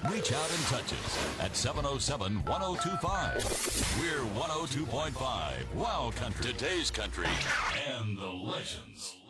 Reach out and touch us at 707-1025. We're 102.5 Wow Country. Today's country and the legends.